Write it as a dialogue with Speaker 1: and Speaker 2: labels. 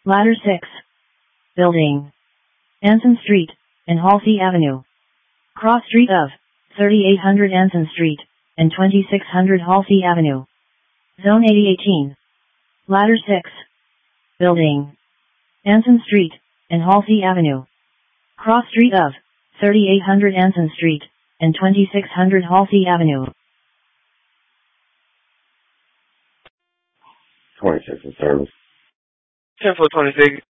Speaker 1: Ladder 6. Building. Anson Street, and Halsey Avenue. Cross street of 3800 Anson Street, and 2600 Halsey Avenue. Zone 8018. Ladder 6. Building. Anson Street, and Halsey Avenue. Cross street of 3800 Anson Street, and 2600 Halsey Avenue.
Speaker 2: 26 in service.
Speaker 3: 10-4-26.